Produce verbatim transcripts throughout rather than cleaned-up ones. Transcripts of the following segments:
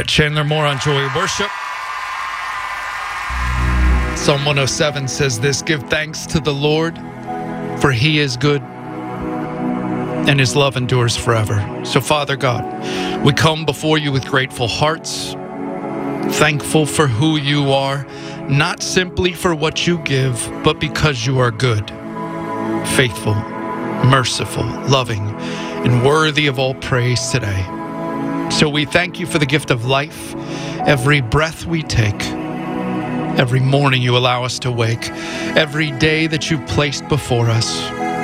Chandler Moore on Joy Worship. Psalm one oh seven says this: give thanks to the Lord, for he is good, and his love endures forever. So, Father God, we come before you with grateful hearts, thankful for who you are, not simply for what you give, but because you are good, faithful, merciful, loving, and worthy of all praise today. So we thank you for the gift of life, every breath we take, every morning you allow us to wake, every day that you've placed before us.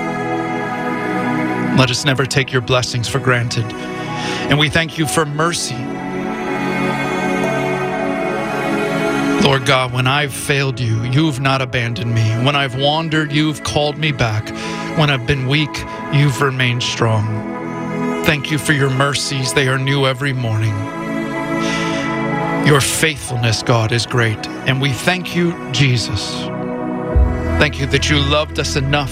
Let us never take your blessings for granted. And we thank you for mercy. Lord God, when I've failed you, you've not abandoned me. When I've wandered, you've called me back. When I've been weak, you've remained strong. Thank you for your mercies. They are new every morning. Your faithfulness, God, is great. And we thank you, Jesus. Thank you that you loved us enough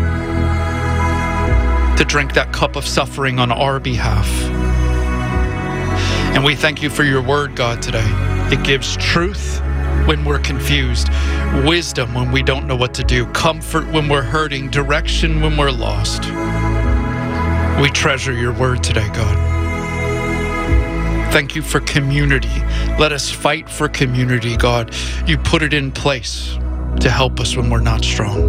to drink that cup of suffering on our behalf. And we thank you for your word, God, today. It gives truth when we're confused, wisdom when we don't know what to do, comfort when we're hurting, direction when we're lost. We treasure your word today, God. Thank you for community. Let us fight for community, God. You put it in place to help us when we're not strong.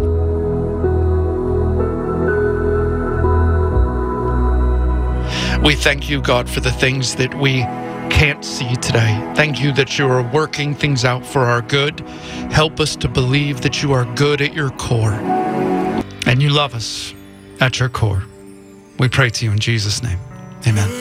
We thank you, God, for the things that we can't see today. Thank you that you are working things out for our good. Help us to believe that you are good at your core and you love us at your core. We pray to you in Jesus' name. Amen.